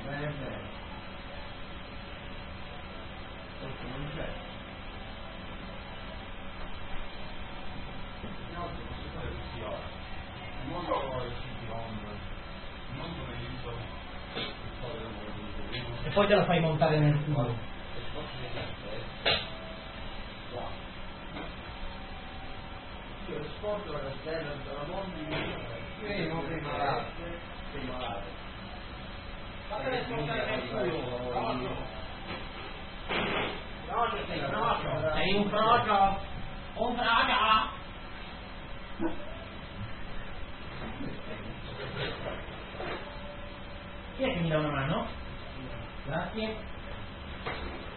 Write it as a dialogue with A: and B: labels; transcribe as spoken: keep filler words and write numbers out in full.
A: Bene, bene. Questo non c'è. No, non si può che sia. Il mondo è siti on. Il mondo è aiuto.
B: E poi te la fai montare nel tubo.
A: Io esporto la stella della mondi io non sei malato, sei malato. Fatele esportare nel tubo. Frocio, sei frocio.
B: Sei un frocio. Un fraga. Chi è che mi dà una mano? Grazie.